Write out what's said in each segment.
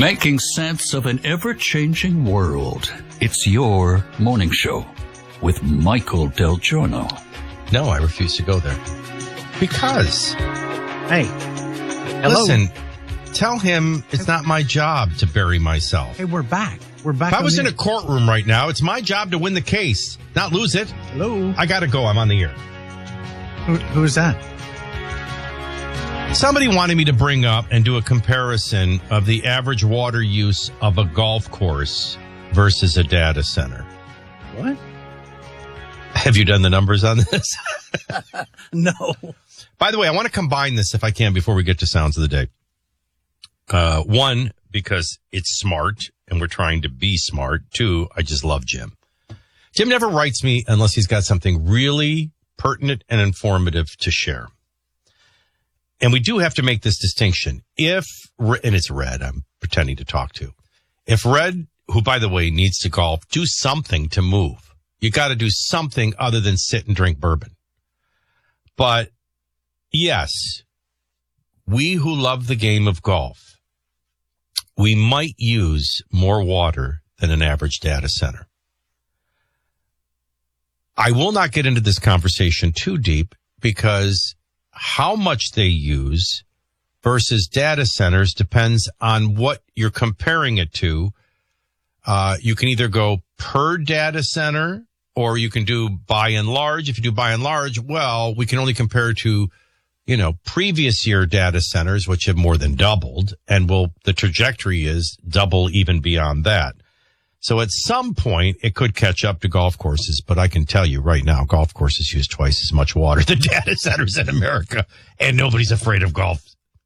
Making sense of an ever-changing world. It's your morning show with Michael Del Giorno. No, I refuse to go there. Because. Hey. Hello. Listen, tell him it's not my job to bury myself. Hey, we're back. We're back. If I was in a courtroom right now, it's my job to win the case, not lose it. Hello. I gotta go. I'm on the air. Who is that? Somebody wanted me to bring up and do a comparison of the average water use of a golf course versus a data center. What? Have you done the numbers on this? No. By the way, I want to combine this if I can before we get to Sounds of the Day. One, because it's smart and we're trying to be smart. Two, I just love Jim. Jim never writes me unless he's got something really pertinent and informative to share. And we do have to make this distinction. And it's Red I'm pretending to talk to. If Red, who, by the way, needs to golf, do something to move. You got to do something other than sit and drink bourbon. But, yes, we who love the game of golf, we might use more water than an average data center. I will not get into this conversation too deep because how much they use versus data centers depends on what you're comparing it to. You can either go per data center or you can do by and large. If you do by and large, well, we can only compare to, previous year data centers, which have more than doubled, and the trajectory is double even beyond that. So at some point, it could catch up to golf courses, but I can tell you right now, golf courses use twice as much water than data centers in America, and nobody's afraid of golf.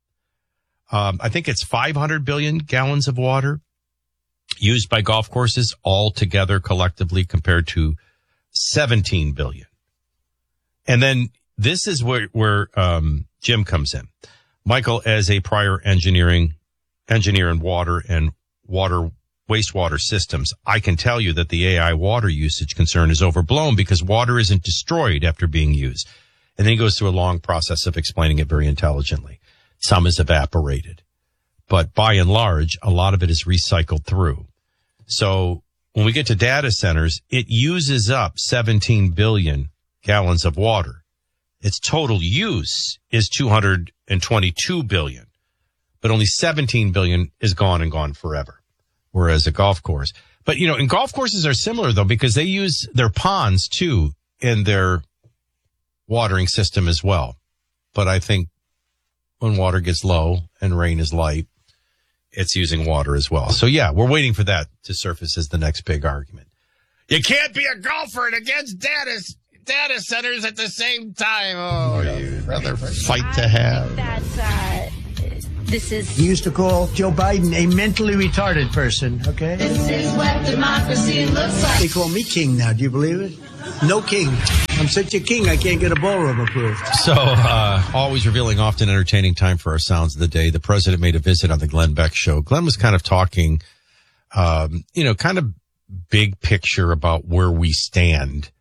I think it's 500 billion gallons of water used by golf courses altogether collectively compared to 17 billion. And then this is where Jim comes in. Michael, as a prior engineer in water and wastewater systems, I can tell you that the AI water usage concern is overblown because water isn't destroyed after being used. And then he goes through a long process of explaining it very intelligently. Some is evaporated, but by and large, a lot of it is recycled through. So when we get to data centers, it uses up 17 billion gallons of water. Its total use is 222 billion, but only 17 billion is gone and gone forever. Whereas a golf course. But, and golf courses are similar, though, because they use their ponds, too, in their watering system as well. But I think when water gets low and rain is light, it's using water as well. So, yeah, we're waiting for that to surface as the next big argument. You can't be a golfer and against data centers at the same time. Oh, you'd rather fight to have. He used to call Joe Biden a mentally retarded person, okay? This is what democracy looks like. They call me king now, do you believe it? No king. I'm such a king, I can't get a ballroom approved. So, always revealing, often entertaining time for our Sounds of the Day. The president made a visit on the Glenn Beck Show. Glenn was kind of talking, kind of big picture about where we stand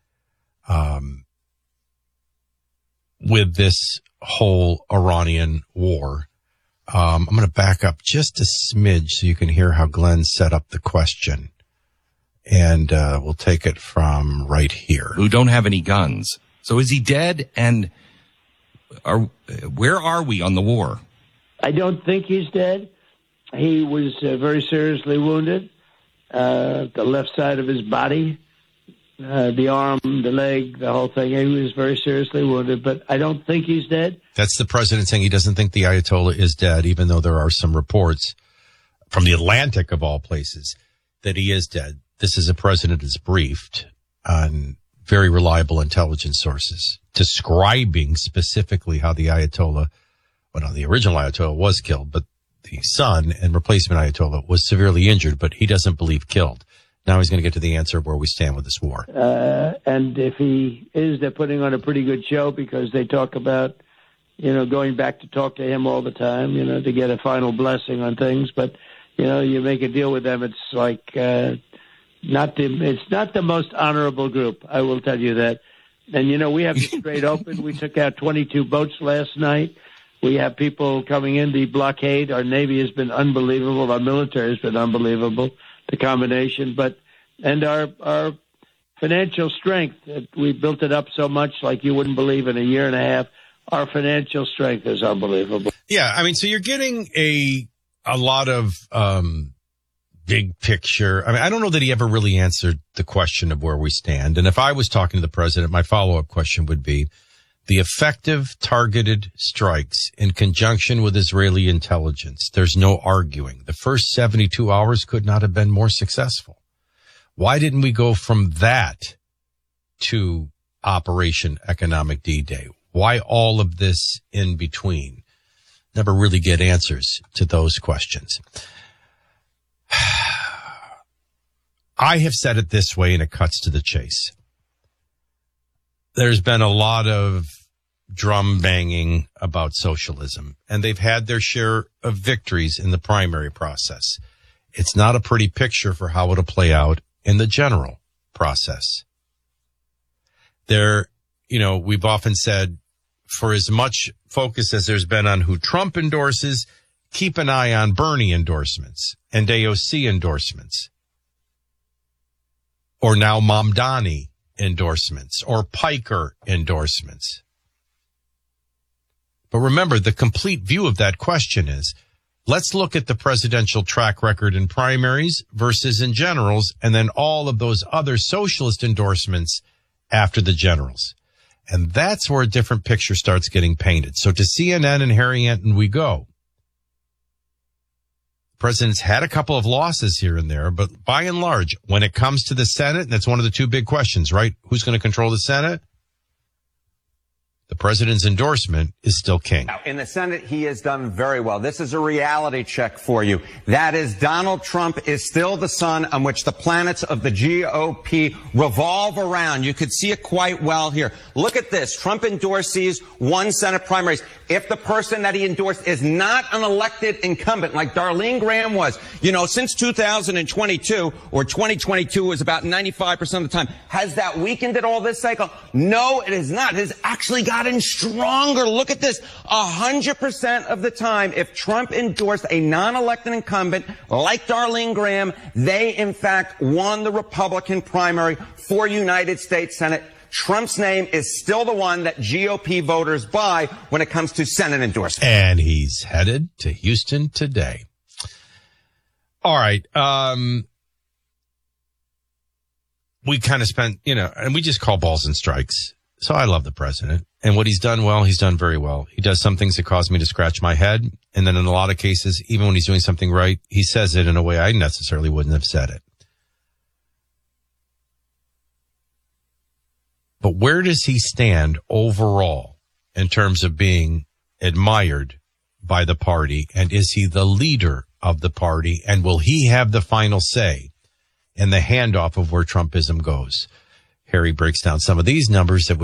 with this whole Iranian war. I'm going to back up just a smidge so you can hear how Glenn set up the question. And we'll take it from right here. Who don't have any guns. So is he dead? And where are we on the war? I don't think he's dead. He was very seriously wounded. The left side of his body, the arm, the leg, the whole thing. He was very seriously wounded, but I don't think he's dead. That's the president saying he doesn't think the Ayatollah is dead, even though there are some reports from the Atlantic, of all places, that he is dead. This is a president that's briefed on very reliable intelligence sources, describing specifically how the Ayatollah, the original Ayatollah was killed, but the son and replacement Ayatollah was severely injured, but he doesn't believe killed. Now he's going to get to the answer of where we stand with this war. And if he is, they're putting on a pretty good show because they talk about, going back to talk to him all the time, to get a final blessing on things. But, you make a deal with them. It's like, it's not the most honorable group. I will tell you that. And, we have the Strait open. We took out 22 boats last night. We have people coming in. The blockade, our Navy has been unbelievable. Our military has been unbelievable, the combination. And our financial strength, we built it up so much like you wouldn't believe in a year and a half. Our financial strength is unbelievable. Yeah, I mean, so you're getting a lot of big picture. I mean, I don't know that he ever really answered the question of where we stand. And if I was talking to the president, my follow-up question would be, the effective targeted strikes in conjunction with Israeli intelligence, there's no arguing. The first 72 hours could not have been more successful. Why didn't we go from that to Operation Economic D-Day? Why all of this in between? Never really get answers to those questions. I have said it this way, and it cuts to the chase. There's been a lot of drum banging about socialism, and they've had their share of victories in the primary process. It's not a pretty picture for how it'll play out in the general process. We've often said, for as much focus as there's been on who Trump endorses, keep an eye on Bernie endorsements and AOC endorsements, or now Mamdani endorsements or Piker endorsements. But remember, the complete view of that question is, let's look at the presidential track record in primaries versus in generals, and then all of those other socialist endorsements after the generals. And that's where a different picture starts getting painted. So to CNN and Harry Anton we go. The president's had a couple of losses here and there, but by and large, when it comes to the Senate, and that's one of the two big questions, right? Who's going to control the Senate? The president's endorsement is still king. Now, in the Senate, he has done very well. This is a reality check for you. That is, Donald Trump is still the sun on which the planets of the GOP revolve around. You could see it quite well here. Look at this. Trump endorsees won Senate primaries. If the person that he endorsed is not an elected incumbent, like Darlene Graham was, since 2022 or 2022 was about 95% of the time, has that weakened it all this cycle? No, it has not. It has actually gotten stronger. Look at this. 100% of the time, if Trump endorsed a non-elected incumbent like Darlene Graham, they in fact won the Republican primary for United States Senate. Trump's name is still the one that GOP voters buy when it comes to Senate endorsement. And he's headed to Houston today. All right. We kind of spent, and we just call balls and strikes. So I love the president. And what he's done well, he's done very well. He does some things that cause me to scratch my head. And then in a lot of cases, even when he's doing something right, he says it in a way I necessarily wouldn't have said it. But where does he stand overall in terms of being admired by the party? And is he the leader of the party? And will he have the final say in the handoff of where Trumpism goes? Harry breaks down some of these numbers that